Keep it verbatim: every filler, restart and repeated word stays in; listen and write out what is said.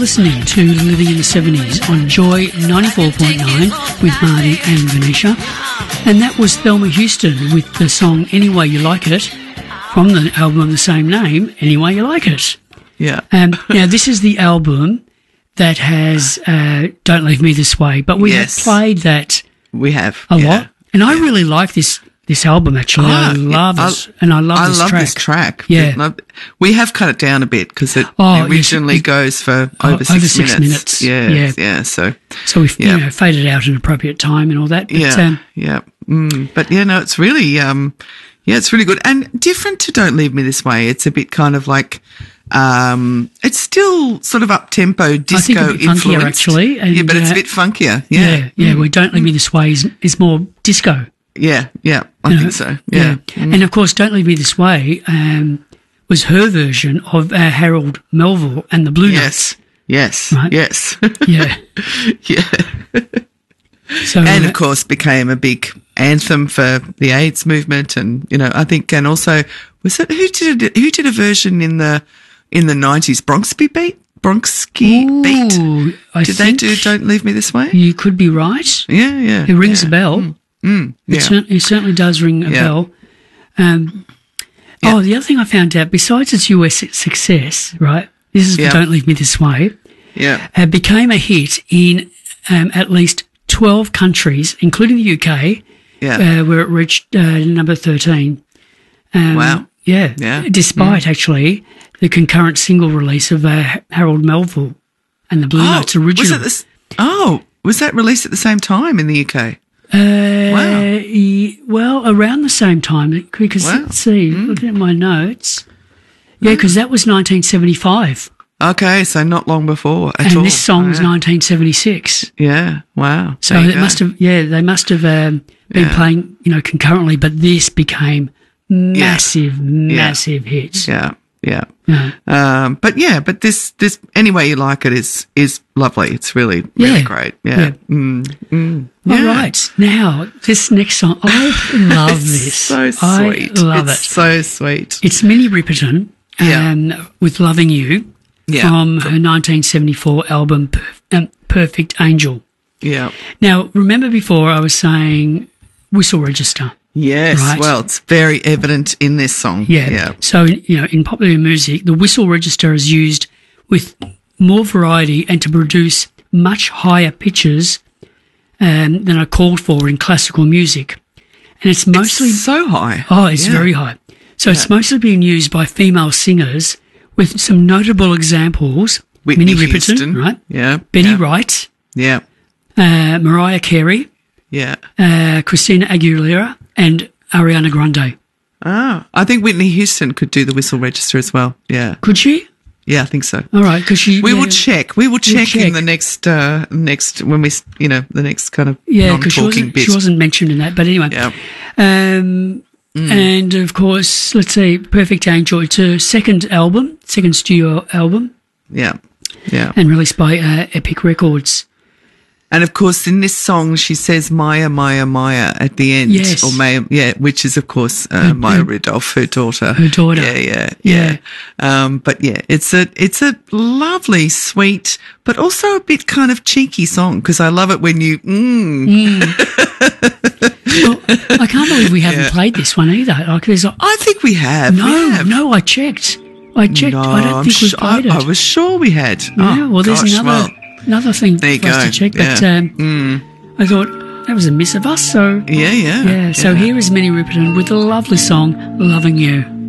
listening to Living in the seventies on Joy ninety-four point nine with Marty and Venetia. And that was Thelma Houston with the song Any Way You Like It from the album of the same name, Any Way You Like It. Yeah. Um, now, this is the album that has uh, Don't Leave Me This Way, but we Yes. have played that We have. a yeah. lot. And I really like this this album, actually. Ah, I love yeah, it. And I love I this love track. this track. Yeah. We have cut it down a bit because it Oh, originally yes, it- goes for Oh, over six over six minutes. minutes. Yeah, Yeah. yeah. So, So we've Yeah. you know, faded out at an appropriate time and all that. But, yeah, um, yeah. Mm, but yeah, no, it's really, um, yeah, it's really good and different to Don't Leave Me This Way. It's a bit kind of like, um, it's still sort of up tempo disco I think a bit funkier, influenced. actually, and, yeah, but it's uh, a bit funkier. yeah, Yeah, yeah. Where Don't Leave Me This Way is, is more disco. yeah, yeah. I you know? think so. Yeah, Mm. And of course, Don't Leave Me This Way um, was her version of uh, Harold Melville and the Blue yes, yes, Right. yes, Notes. Yeah. yeah. So And uh, of course became a big anthem for the AIDS movement, and you know I think, and also was it who did it, who did a version in the in the nineties? Bronxby Beat, Bronxky ooh, Beat. I Did they think do "Don't Leave Me This Way"? You could be right. Yeah, yeah. It rings yeah. a bell. Mm, It, yeah, cer- it certainly does ring a Yeah. bell. Um, Yeah. Oh, the other thing I found out, besides its U S success, right? This is for Yeah. Don't Leave Me This Way. yeah. Uh, became a hit in um, at least twelve countries, including the U K, Yeah. uh, where it reached uh, number thirteen. Um, Wow. Yeah. Yeah. Despite actually the concurrent single release of uh, Harold Melville and the Blue Notes was original. it this? Oh, was that released at the same time in the U K? Uh, Wow. ye- well, around the same time, because Wow. let's see, looking at my notes. Yeah, because that was nineteen seventy-five, Okay, so not long before at and all. this song was Wow. nineteen seventy-six. Yeah. Wow. So There you it go. must have, yeah, they must have um, been Yeah. playing, you know, concurrently. But this became massive, massive hits. Yeah. Yeah. Yeah. Um, but yeah, but this, this, Any Way You Like It is, is lovely. It's really, really Yeah. great. Yeah. Yeah. Mm, mm, All yeah. right, now this next song, I love It's this. so I sweet. love it's it. so sweet. It's Minnie Riperton Yeah. um, with "Loving You" Yeah. from her nineteen seventy-four album Perf- um, "Perfect Angel." Yeah. Now, remember before I was saying whistle register. Yes. Right. Well, it's very evident in this song. Yeah. Yeah. So, you know, in popular music, the whistle register is used with more variety and to produce much higher pitches um, than are called for in classical music. And it's mostly, It's so high. oh, it's Yeah. very high. So it's mostly being used by female singers with some notable examples. Whitney Minnie Riperton, Houston. right? Yeah. Betty yeah. Wright, Yeah. uh, Mariah Carey, Yeah. uh, Christina Aguilera, and Ariana Grande. Ah, I think Whitney Houston could do the whistle register as well. Yeah. Could she? Yeah, I think so. All right, because she. We yeah, will check. We will check, check. in the next, uh, next when we, s- you know, the next kind of Yeah, because she non-talking wasn't, bit. she wasn't mentioned in that. But anyway. Yeah. Um, And of course, let's see, Perfect Angel. It's her second album, second studio album, Yeah. Yeah. and released by uh, Epic Records. And of course, in this song, she says Maya, Maya, Maya at the end. Yes. Or Maya, yeah, which is, of course, uh, Maya Rudolph, her daughter. Her daughter. Yeah, yeah, yeah. Um, but yeah, it's a, it's a lovely, sweet, but also a bit kind of cheeky song because I love it when you, mm. Well, I can't believe we haven't Yeah. played this one either. Like, there's like, I think we have. no, we have. no, I checked. I checked. No, I don't I'm think we've su- played I, it. I was sure we had. Yeah, Oh, well, there's gosh, another well, another thing there you for us go. to check. But Yeah. um, Mm. I thought that was a miss of us. So Yeah, yeah. yeah. So here is Minnie Riperton with the lovely song "Loving You."